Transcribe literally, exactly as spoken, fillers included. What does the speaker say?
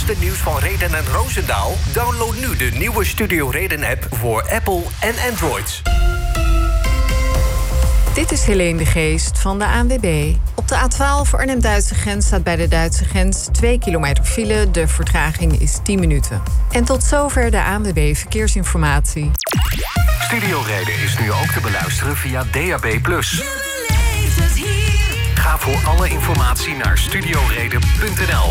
laatste nieuws van Reden en Roosendaal? Download nu de nieuwe Studio Reden-app voor Apple en Android. Dit is Helene de Geest van de A N W B. Op de A twaalf Arnhem-Duitse grens staat bij de Duitse grens twee kilometer file. De vertraging is tien minuten. En tot zover de A N W B Verkeersinformatie. Studio Reden is nu ook te beluisteren via D A B plus. Ga voor alle informatie naar studioreden punt n l.